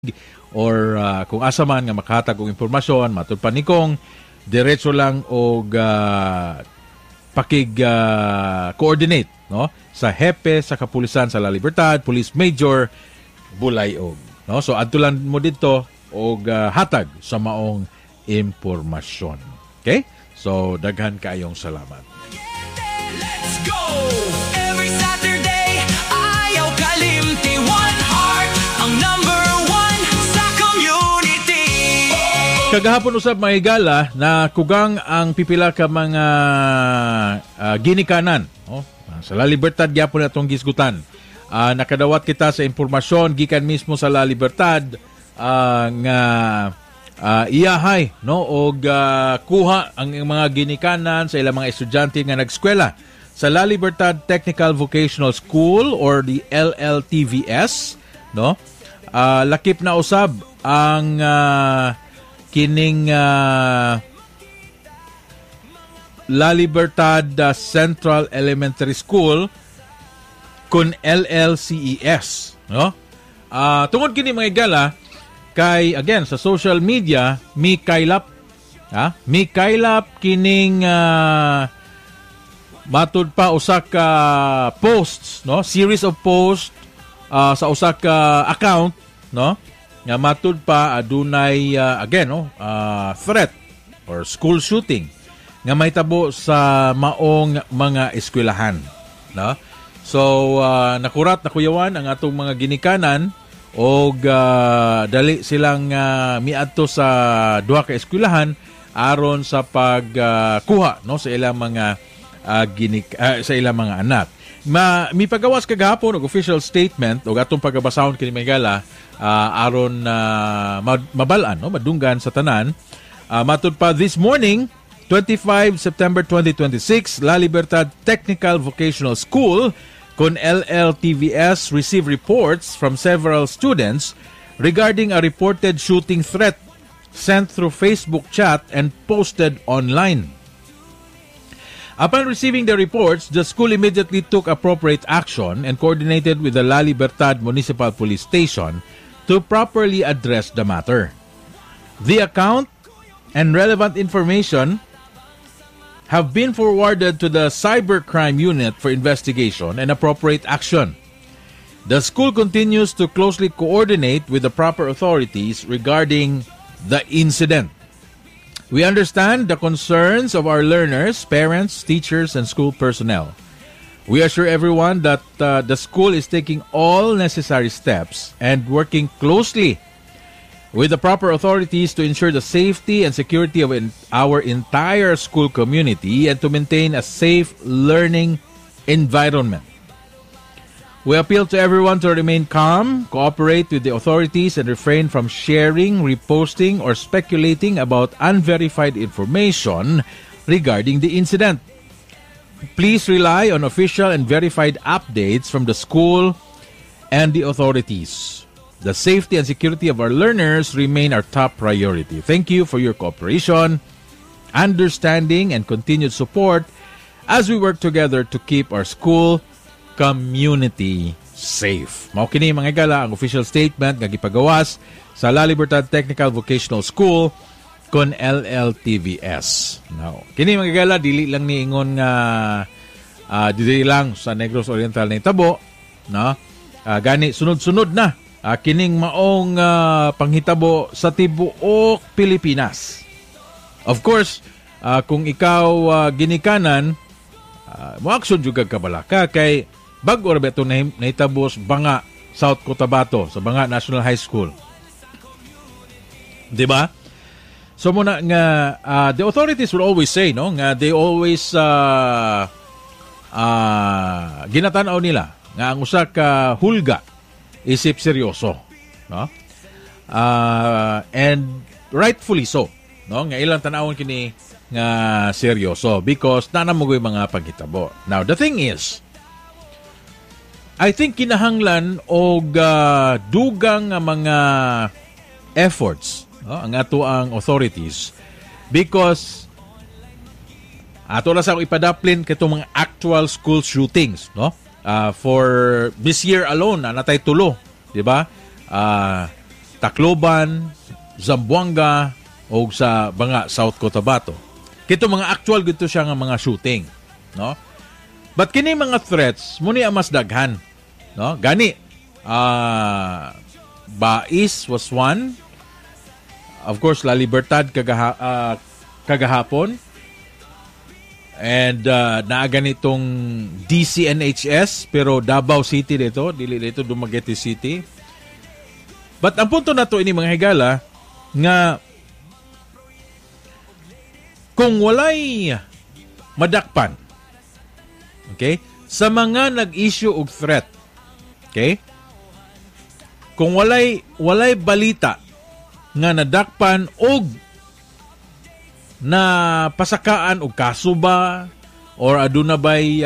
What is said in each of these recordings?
or kung asa man nga makahatag og impormasyon matud pa ni kong diretso lang og coordinate no sa hepe sa kapulisan sa La Libertad, Police Major Bulayog, no? So adto lang mo dito og hatag sa maong impormasyon. Okay? So daghan kaayong salamat. Let's go! Every Saturday, ayaw kalimti, one heart, ang number one sa community. Kagahapon usab mga higala na kugang ang pipila ka mga ginikanan. Oh, sa La Libertad gyapon atong gisgutan. Nakadawat kita sa impormasyon gikan mismo sa La Libertad nga iyahay no og kuha ang mga ginikanan sa ilang mga estudyante nga nagskwela sa La Libertad Technical Vocational School or the LLTVS no. Lakip na usab ang kining La Libertad Central Elementary School kun LLCES no. Tungod kini mga igala kay again sa social media mikaylap kining matud pa usa ka posts no, series of posts sa usa ka account no nga matud pa adunay again no threat or school shooting nga mahitabo sa maong mga eskwelahan no. So nakurat na kuyawan ang atong mga ginikanan og dali silang miadto sa duha ka eskwelahan aron sa pagkuha no sa ilang mga sa ilang mga anak. Mipagawas kagahapon og official statement og atong pagabasahon kini Megala aron mabalaan no madunggan sa tanan. Matud pa this morning 25 September 2026, La Libertad Technical Vocational School con LLTVS received reports from several students regarding a reported shooting threat sent through Facebook chat and posted online. Upon receiving the reports, the school immediately took appropriate action and coordinated with the La Libertad Municipal Police Station to properly address the matter. The account and relevant information have been forwarded to the Cybercrime Unit for investigation and appropriate action. The school continues to closely coordinate with the proper authorities regarding the incident. We understand the concerns of our learners, parents, teachers, and school personnel. We assure everyone that the school is taking all necessary steps and working closely with the proper authorities to ensure the safety and security of our entire school community and to maintain a safe learning environment. We appeal to everyone to remain calm, cooperate with the authorities, and refrain from sharing, reposting, or speculating about unverified information regarding the incident. Please rely on official and verified updates from the school and the authorities. The safety and security of our learners remain our top priority. Thank you for your cooperation, understanding, and continued support as we work together to keep our school community safe. Mao kini mga igala ang official statement nga gipagawas sa La Libertad Technical Vocational School kon LLTVS. Now, kini mga igala dili lang niingon nga dili lang sa Negros Oriental na itabo, no? Gani sunod-sunod na kining maong panghitabo sa tibuok Pilipinas. Of course, kung ikaw ginikanan, mo-action juga ka balaka kay bag-o ra beto nahitabo sa Banga, South Cotabato, sa Banga National High School. Diba? So muna nga the authorities will always say no nga they always ginatanaw nila nga ang usa ka hulga isip seryoso, no? And rightfully so, no? Nga ilang tanawon kini nga seryoso because nanamugoy mga paghitabo. Now, the thing is, I think kinahanglan og dugang nga mga efforts, no? Ang ato ang authorities because ato na sa ipadaplin katong mga actual school shootings, no? For this year alone, natay tulo, di ba? Tacloban, Zamboanga o sa mga South Cotabato. Kito mga actual gito siya nga mga shooting, no? But kini mga threats muni ang mas daghan, no? Gani Bais was one. Of course, La Libertad kagahapon. And naaga nitong DCNHS pero Davao City dito, dili dito Dumaguete City. But ang punto na to ini mga higala nga kung walay madakpan, okay, sa mga nag-issue og threat, okay, kung walay balita nga nadakpan og na pasakaan og kaso ba or aduna bay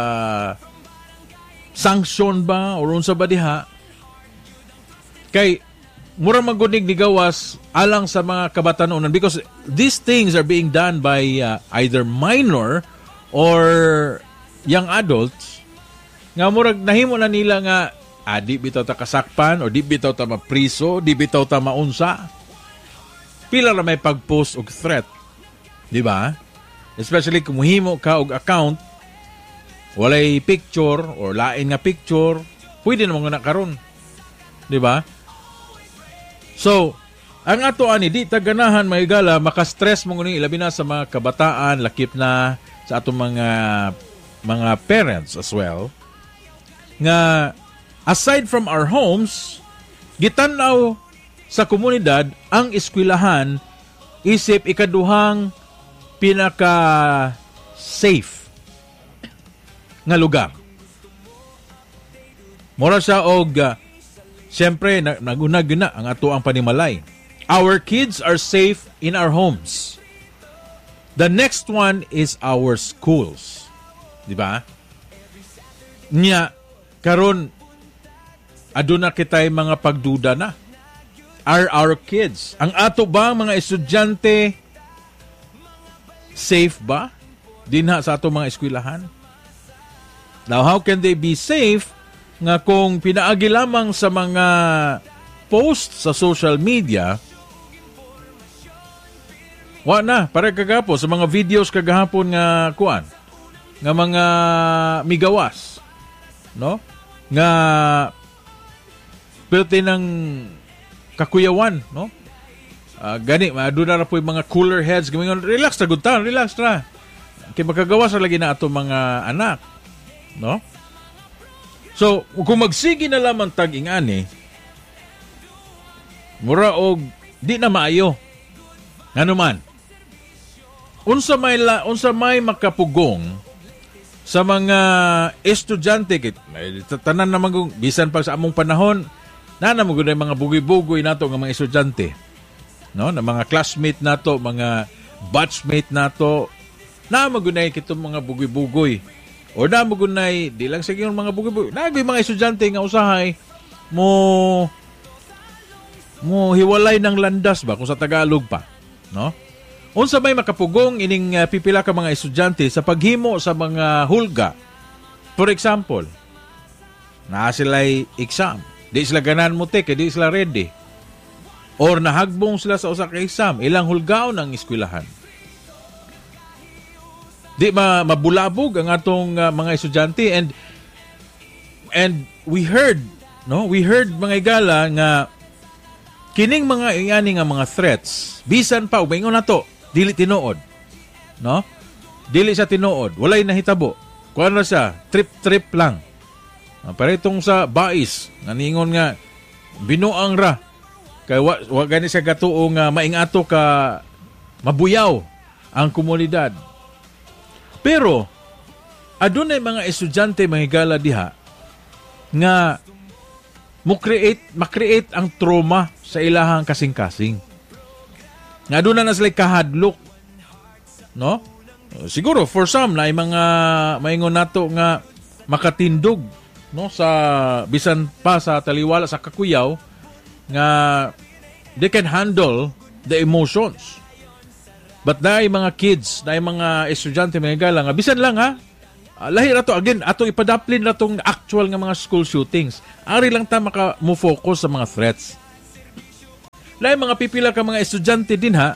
sanction ba or unsa ba diha, kay mura magunig ni gawas alang sa mga kabatanunan because these things are being done by either minor or young adults nga murag nahimo na nila nga di bitaw ta kasakpan o di bitaw ta mapriso, di bitaw ta maunsa, pila na may pag-post og threat, di ba? Especially kung muhimo ka og account walay picture or lain nga picture, pwede naman nga karon, di ba? So, ang ato ani di taganahan mahigala maka-stress mo nguni ilabi na sa mga kabataan, lakip na sa atong mga parents as well. Nga aside from our homes, gitanaw sa komunidad ang eskwelahan isip ikaduhang pinaka safe nga lugar. Mura siya og siyempre, nagunag na ang ato ang panimalay. Our kids are safe in our homes. The next one is our schools. Di ba? Nya, karon aduna kitay mga pagduda na. Are our kids, ang ato ba mga estudyante, safe ba? Dinha sa ato mga eskwelahan? Now, how can they be safe nga kung pinaagi lamang sa mga post sa social media, na, para kagapo, sa mga videos kagahapon nga kuan, nga mga migawas, no? Nga pilte ng kakuyawan, no? Gani, doon na po yung mga cooler heads, gamingon, relax na, good time, relax na. Kaya makagawas na lagi na ato mga anak, no? So, kung magsigi na lamang tag-ingani, mura og di na maayo. Ano man. Unsa may makapugong sa mga estudyante, tanan naman bisan pa sa among panahon, na naman mga bugoy-bugoy nato ng mga estudyante. No? Na mga classmate nato, mga batchmate nato, na magunay kitong mga bugoy-bugoy. O na magunay, di lang sa yung mga bugoy-bugoy. Nagoy mga estudyante nga usahay mo hiwalay ng landas ba kung sa Tagalog pa, no? Unsa may makapugong ining pipila ka mga estudyante sa paghimo sa mga hulga. For example, naa sila'y exam, di sila ganan mo tek, di sila ready. Or nahagbong sila sa usa ka exam, ilang hulgaon ang eskwelahan. Di mabulabog ang atong mga estudyante, and we heard mga igala nga kining mga iyani nga mga threats bisan pa umingon nato dili tinuod, no? Dili sa tinuod, walay nahitabo, kuan ra siya, trip lang. Para itong sa Bais naningon nga binuang ra kay wa gani siya gatuo nga maingato ka mabuyaw ang komunidad. Pero adunay mga estudyante mahigala diha nga ma-create ang trauma sa ilahang kasing-kasing. Nga aduna na sila kahadlok, no? Siguro for some na mga maingon nato nga makatindog, no, sa bisan pa sa taliwala sa kakuyaw nga they can handle the emotions. But na mga kids, na mga estudyante, mga gala nga, bisan lang ha, lahi na to, again, ato ipadaplin na tong actual nga mga school shootings. Ari lang ta mo-focus sa mga threats. Lain mga pipila ka mga estudyante din ha,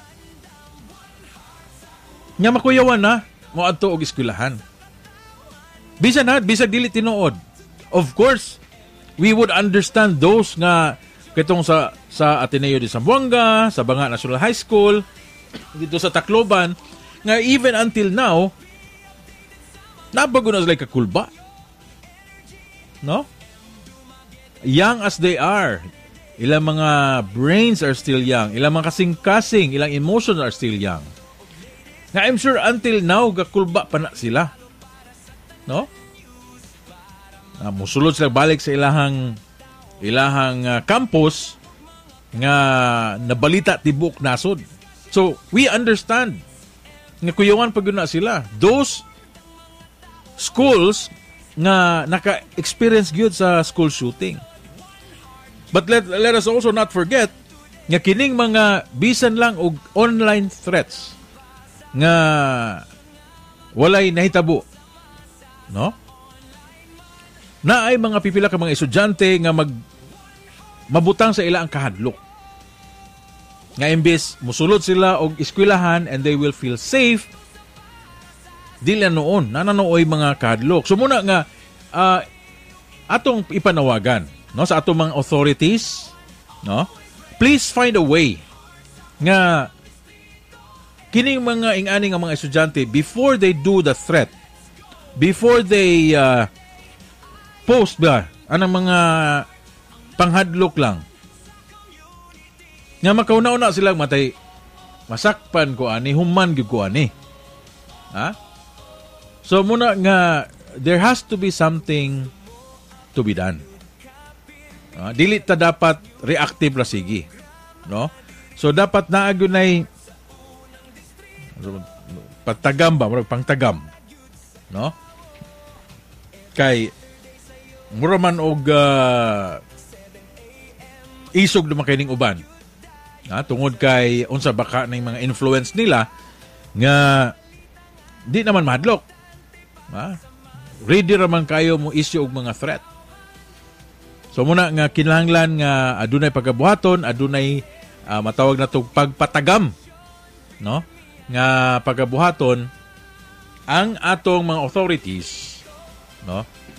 nga makuyawan na, mo adto og eskwelahan. Bisan dili tinuod. Of course, we would understand those nga kitong sa Ateneo de Zamboanga, sa Banga National High School, dito sa Tacloban, nga even until now, nabago na sila kakulba. No? Young as they are, ilang mga brains are still young, ilang mga kasing-kasing, ilang emotions are still young. Nga I'm sure until now, kakulba pa na sila. No? Musulod sila balik sa ilahang campus nga nabalita tibok nasod. So, we understand nga kuyawan pag yun na sila. Those schools nga naka-experience gyud sa school shooting. But let us also not forget nga kining mga bisan lang og online threats nga walay nahitabo. No? Na ay mga pipila ka mga estudyante nga mabutang sa ila ang kahadlok. Nga imbes musulod sila og eskwelahan and they will feel safe, dili noon nananoy mga kahadlok. So muna nga atong ipanawagan, no, sa atong mga authorities, no, please find a way nga kining mga ingani nga mga estudyante, before they do the threat, before they post ba anang mga panghadlok lang, nga makauna-una silang matay, masakpan ko ani, human gyud ko ani. Ha? So muna nga there has to be something to be done. Dili ta dapat reactive ra sige, no? So dapat naagunay pagtagam ba, pangtagam, no? Kay mura man og isog duman kay ning uban. Tungod kay unsa baka ning mga influence nila nga di naman mahadlok. Ready raman kayo mo issue og mga threat. So muna nga kinahanglan nga adunay pagabuhaton, adunay matawag na tog pagpatagam, no? Nga pagabuhaton ang atong mga authorities, no?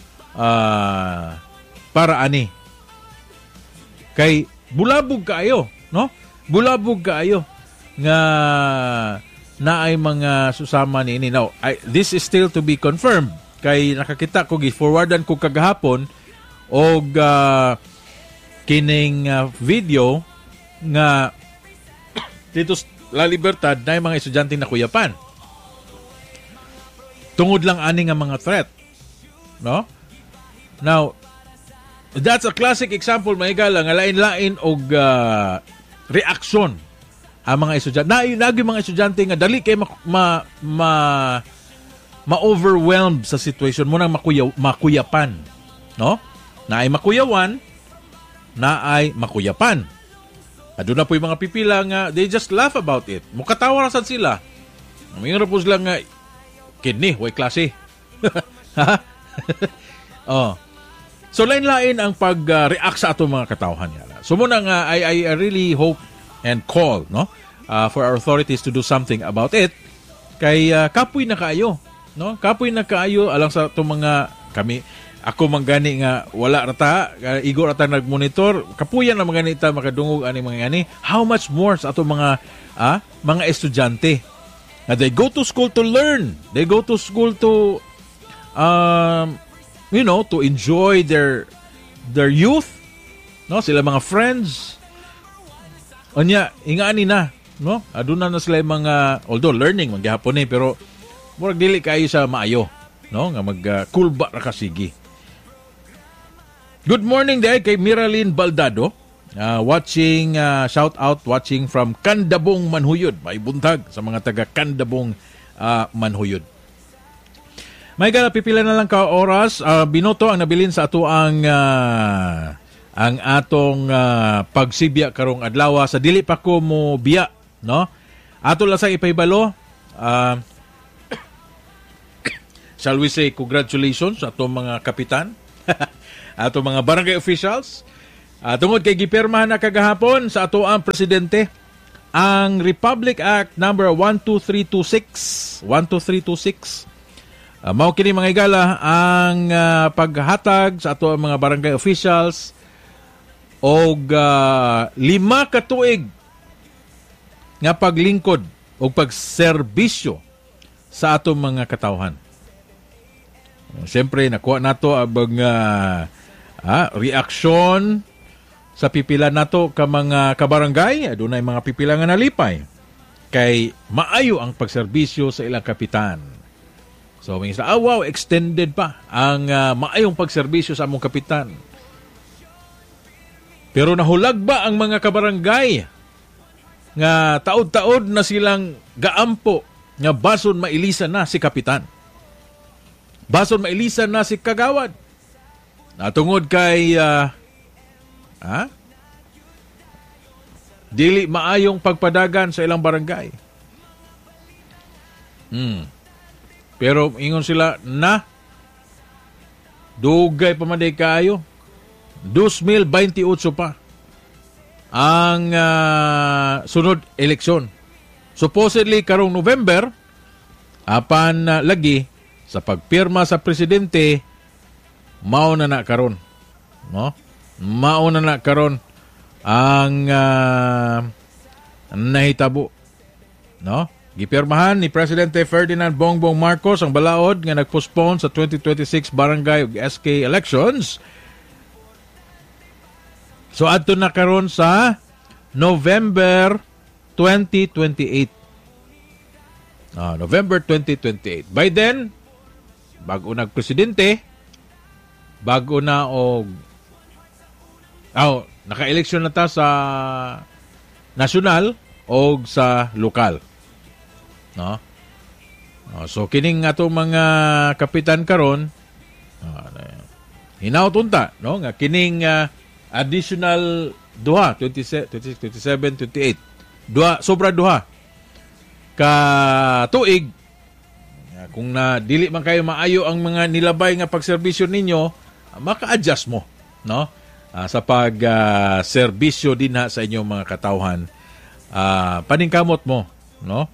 Para ani kay bulabog kaayo, no? Bulabog kaayo nga naay mga susama niini. Now, this is still to be confirmed kay nakakita ko gi-forwardan ko kagahapon og kining video nga dito La Libertad na mga estudyante na kuyapan tungod lang ani nga mga threat, no? Now, that's a classic example, may gala, nga lain-lain og reaksyon ang mga estudyante. Nagi mga estudyante nga dali kay ma-overwhelmed sa situation mo nang makuyapan, no? Naay makuyawan, naay makuyapan. Aduna po yung mga pipila nga they just laugh about it. Mukatawa ra sad sila. Mayroon po sila nga kidney, way klase. So lain-lain ang pag-react sa atong mga katawhan yala. So muna nga I really hope and call, no, for our authorities to do something about it. Kay kapoy na kaayo, no? Kapoy na kaayo alang sa atong mga ako manggani nga wala rata, igo rata nagmonitor, kapuyan na mga ta makadungog ani mga ani. How much more sa atong mga estudyante. They go to school to learn. They go to school to to enjoy their youth, no? Sila mga friends. Onya, ingani na, no? Aduna na sila mga, although learning magyapon pero murag dili kayo sa maayo, no? Nga magkulba ra kasigi. Good morning day kay Miraline Baldado. Watching, shout out, watching from Candabong, Manhuyod. May buntag sa mga taga Candabong, Manhuyod. May gala, pipila na lang ka oras. Binoto ang nabilin sa ato ang atong pagsibya karong adlaw. Sa dili pa ko mo biya, no? Ato lang sa ipaybalo. Shall we say congratulations sa atong mga kapitan, atong mga barangay officials Tungod kay gipirmahan na kagahapon sa ato ang presidente ang Republic Act number 12326. Mao kini mga higala ang paghatag sa ato ang mga barangay officials og 5 ka tuig nga paglingkod o pagserbisyo sa atong mga katawhan. Siyempre, nakuha nato ang reaksyon sa pipila nato ka mga kabarangay. Adunay mga pipila nga nalipay kay maayo ang pagserbisyo sa ilang kapitan. So, may isa, wow, extended pa ang maayong pagserbisyo sa among kapitan. Pero nahulag ba ang mga kabarangay nga taod-taod na silang gaampo nga bason mailisan na si kapitan? Bason mailisan na si kagawad? Natungod kay dili maayong pagpadagan sa ilang barangay. Pero ingon sila na dugay pa man day kayo. 2028 pa ang sunod eleksyon. Supposedly karong November apan lagi sa pagpirma sa presidente mao na karon, no? Mao na karon ang nahitabo, no? Gipirmahan ni Presidente Ferdinand Bongbong Marcos ang balaod nga nagpostpone sa 2026 barangay ug SK elections. So adto na karon sa November 2028. November 2028. By then, bago nagpresidente, bago na naka-eleksyon na ta sa nasyonal o sa lokal. No? So kining atong mga kapitan karon hinaut-unta, no, nga kining additional duha 27, 28 duha sobra duha ka tuig kung na dili man kayo maayo ang mga nilabay nga pagserbisyo ninyo, maka-adjust mo, no, sa pag serbisyo din sa inyong mga katawhan. Paningkamot mo, no,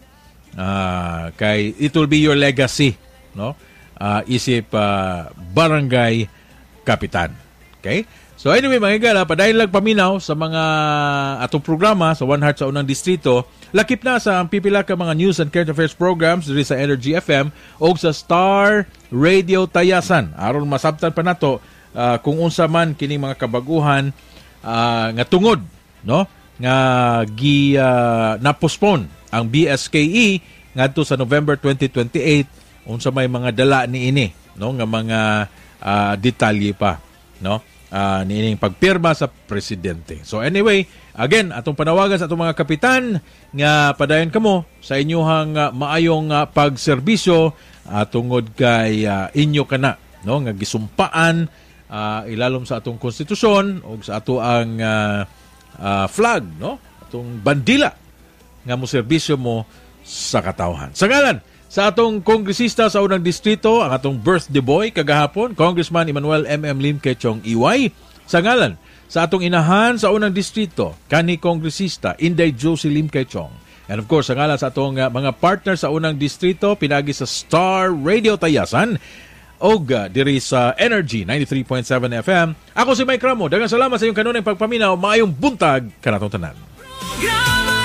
kay it will be your legacy, no, isip barangay kapitan. Okay? So anyway, mga higala, padayon lang paminaw sa mga atong programa sa One Heart sa unang distrito. Lakip na sa pipila ka mga news and current affairs programs diri sa Energy FM o sa Star Radio Tayasan. Aron masabtan pa nato kung unsa man kining mga kabaguhan nga tungod, no, nga na-postpone ang BSKE ngadto sa November 2028 unsa may mga dala niini, no, nga mga detalye pa, no, niining pagpirma sa presidente. So anyway, again, atong panawagan sa atong mga kapitan nga padayon kamo sa inyong maayong pagserbisyo tungod kay inyo kana, no, nga gisumpaan ilalom sa atong konstitusyon o sa ato ang flag, no, atong bandila nga mo serbisyo mo sa katawhan. Sa ngalan sa atong kongresista sa unang distrito, ang atong birthday boy kagahapon, Congressman Emmanuel M.M. Lim Quechong Iway. Sa ngalan sa atong inahan sa unang distrito, kani kongresista Inday Josie Lim Quechong. And of course, sa ngalan sa atong mga partner sa unang distrito, pinagi sa Star Radio Tayasan o diri sa Energy 93.7 FM. Ako si Mike Ramo. Daghang salamat sa iyong kanunay pagpaminaw. Maayong buntag kanatong tanan.